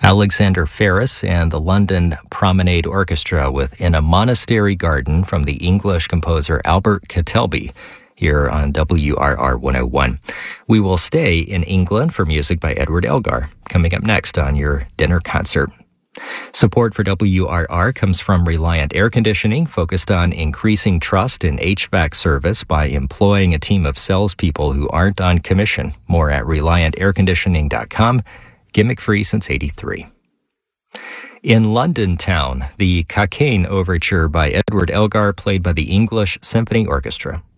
Alexander Ferris and the London Promenade Orchestra with In a Monastery Garden from the English composer Albert Kettelby here on WRR 101. We will stay in England for music by Edward Elgar, coming up next on your dinner concert. Support for WRR comes from Reliant Air Conditioning, focused on increasing trust in HVAC service by employing a team of salespeople who aren't on commission. More at ReliantAirConditioning.com. Gimmick-free since '83. In London Town, the Cockaigne Overture by Edward Elgar, played by the English Symphony Orchestra.